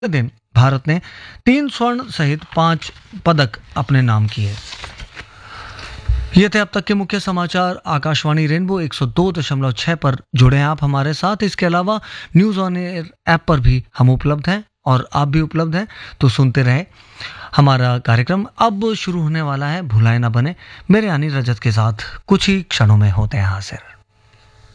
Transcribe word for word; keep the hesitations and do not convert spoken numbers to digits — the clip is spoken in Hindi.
दिन भारत ने तीन स्वर्ण सहित पांच पदक अपने नाम किए। ये थे अब तक के मुख्य समाचार। आकाशवाणी रेनबो एक सौ दो दशमलव छह पर जुड़े हैं आप हमारे साथ। इसके अलावा न्यूज ऑन एयर ऐप पर भी हम उपलब्ध हैं और आप भी उपलब्ध हैं, तो सुनते रहे। हमारा कार्यक्रम अब शुरू होने वाला है, भुलाए ना बने, मेरे यानी रजत के साथ कुछ ही क्षणों में होते हैं हाजिर।